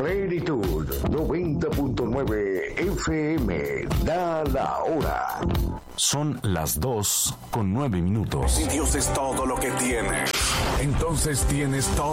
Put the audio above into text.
Plenitud 90.9 FM. Da la hora. Son las 2:09. Si Dios es todo lo que tienes, entonces tienes todo.